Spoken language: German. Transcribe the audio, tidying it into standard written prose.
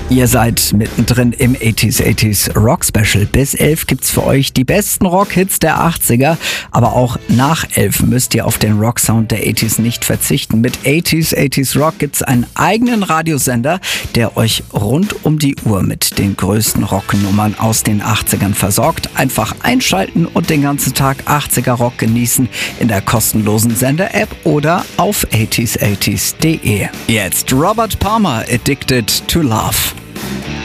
Ihr seid mittendrin im 80s Rock Special. Bis 11 gibt's für euch die besten Rockhits der 80er. Aber auch nach 11 müsst ihr auf den Rocksound der 80s nicht verzichten. Mit 80s Rock gibt's einen eigenen Radiosender, der euch rund um die Uhr mit den größten Rocknummern aus den 80ern versorgt. Einfach einschalten und den ganzen Tag 80er Rock genießen in der kostenlosen Sender-App oder auf 80s80s.de. Jetzt Robert Palmer, Addicted to Love.